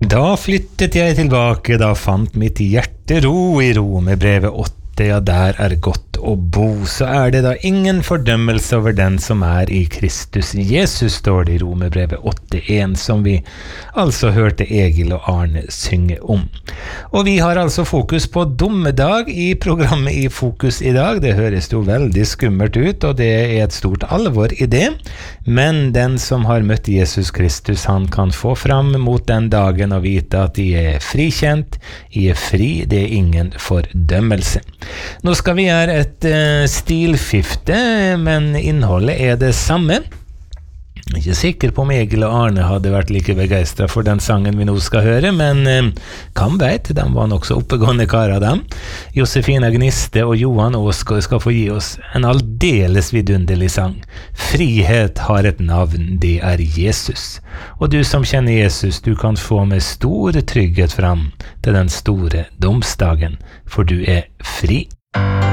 Da flyttet jeg tilbake, da fant mitt hjerte ro I Romerbrevet 8, ja, der godt å bo. Så det da ingen fordømmelse over den som I Kristus Jesus, står det I Romerbrevet 8:1, som vi altså hørte Egil og Arne synge om. Og vi har altså fokus på dommedag I programmet I Fokus I dag. Det høres jo veldig skummelt ut, og det et stort alvor I det. Men den som har møtt Jesus Kristus, han kan få fram mot den dagen og vite at de frikjent, de fri, det ingen fordømmelse. Nå skal vi gjøre et stilskifte, men innholdet det samme. Jeg ikke sikker på om Egil og Arne hadde vært like begeistret for den sangen vi nå skal høre, men kan vet, de var nok så oppegående karer dem. Josefina Gniste og Johan Åsgaard skal få gi oss en aldeles vidunderlig sang. Frihet har et navn, det Jesus. Og du som kjenner Jesus, du kan få med stor trygghet fram til den store domsdagen, for du fri.